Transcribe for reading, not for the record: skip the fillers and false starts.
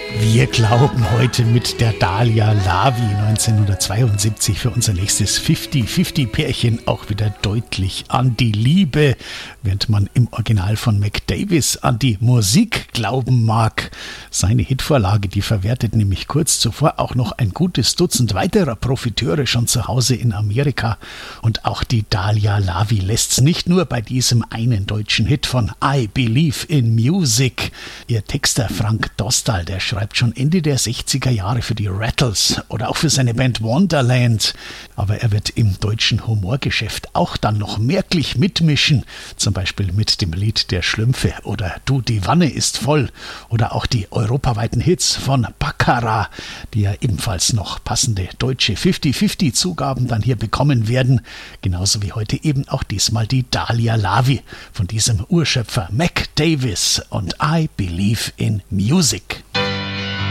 Wir glauben heute mit der Dalia Lavi 1972 für unser nächstes 50-50-Pärchen auch wieder deutlich an die Liebe, während man im Original von Mac Davis an die Musik glauben mag. Seine Hitvorlage, die verwertet nämlich kurz zuvor auch noch ein gutes Dutzend weiterer Profiteure schon zu Hause in Amerika. Und auch die Dalia Lavi lässt's nicht nur bei diesem einen deutschen Hit von I Believe in Music. Ihr Texter Frank Dostal, der schreibt schon Ende der 60er Jahre für die Rattles oder auch für seine Band Wonderland. Aber er wird im deutschen Humorgeschäft auch dann noch merklich mitmischen. Zum Beispiel mit dem Lied Der Schlümpfe oder Du, die Wanne ist voll. Oder auch die europaweiten Hits von Baccarat, die ja ebenfalls noch passende deutsche 50-50-Zugaben dann hier bekommen werden. Genauso wie heute eben auch diesmal die Dalia Lavi von diesem Urschöpfer Mac Davis und I Believe in Music.